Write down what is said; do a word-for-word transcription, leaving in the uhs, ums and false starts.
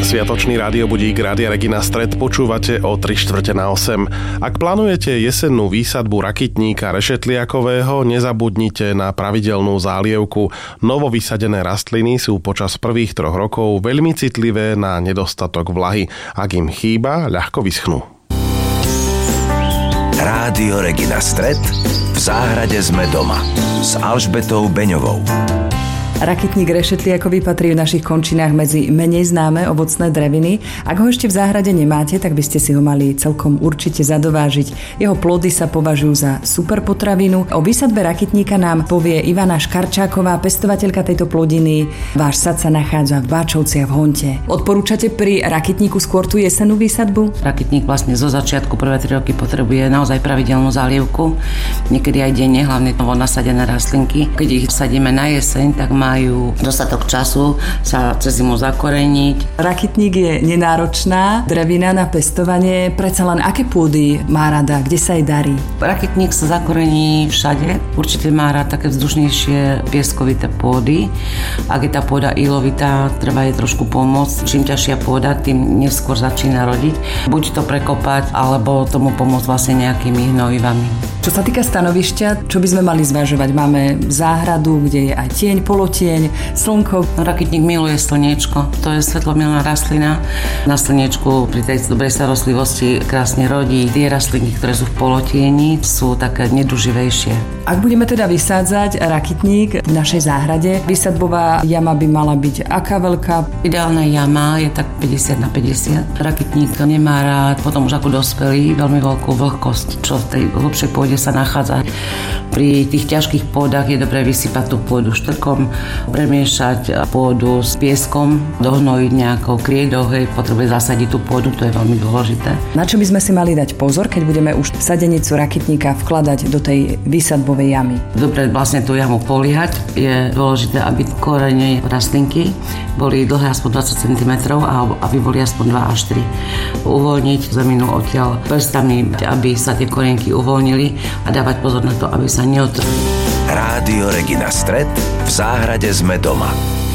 Sviatočný rádiobudík Rádia Regina Stred počúvate o tri štvrte na osem. Ak plánujete jesennú výsadbu rakitníka rešetliakového, nezabudnite na pravidelnú zálievku. Novo vysadené rastliny sú počas prvých troch rokov veľmi citlivé na nedostatok vlahy. Ak im chýba, ľahko vyschnú. Rádio Regina Stred. V záhrade sme doma s Alžbetou Beňovou. Rakitník rešetliakový patrí v našich končinách medzi menej známe ovocné dreviny. Ak ho ešte v záhrade nemáte, tak by ste si ho mali celkom určite zadovážiť. Jeho plody sa považujú za super potravinu. O výsadbe rakitníka nám povie Ivana Škarčáková, pestovateľka tejto plodiny. Váš sad sa nachádza v Báčovciach v Honte. Odporúčate pri rakitníku skôr tú jesennú výsadbu? Rakitník vlastne zo začiatku prvé tri roky potrebuje naozaj pravidelnú zálievku. Niekedy aj denne, hlavne novo nasadené rastlinky. Keď ich sadíme na jeseň, tak má majú dostatok času sa cez zimu zakoreniť. Rakitník je nenáročná drevina na pestovanie. Predsa len aké pôdy má rada? Kde sa jej darí? Rakitník sa zakorení všade. Určite má rád také vzdušnejšie pieskovité pôdy. Ak je tá pôda ilovitá, treba jej trošku pomôcť. Čím ťažšia pôda, tým neskôr začína rodiť. Buď to prekopať, alebo tomu pomôcť vlastne nejakými hnojivami. Čo sa týka stanovišťa, čo by sme mali zvažovať? Máme záhradu, kde je aj tieň, polotieň, slnko. Rakitník miluje slniečko. To je svetlomilná rastlina. Na slniečku pri tej dobrej starostlivosti krásne rodí. Tie rastliny, ktoré sú v polotieni, sú také neduživejšie. Ak budeme teda vysádzať rakitník v našej záhrade, vysadbová jama by mala byť aká veľká? Ideálna jama je tak päťdesiat na päťdesiat. Rakitník nemá rád potom už ako dospelý veľmi veľkú vlhkosť, čo v tej hlbšej pôde sa nachádza. Pri tých ťažkých pôdach je dobré vysypať tú pôdu štrkom, premiešať pôdu s pieskom, dohnojiť nejakou kriedou, hej, potrebuje zasadiť tú pôdu, to je veľmi dôležité. Na čo by sme si mali dať pozor, keď budeme už sadenicu rakitníka vkladať do tej výsadbovej jamy? Dobre, vlastne tú jamu poliehať. Je dôležité, aby korene rastlinky boli dlhé aspoň dvadsať centimetrov a aby boli aspoň dva až tri. Uvoľniť zeminu odtiaľ prstami, aby sa tie korienky uvoľnili a dávať pozor na to, aby sa neotrhli. Rádio Regina Stred. V záhrade sme doma.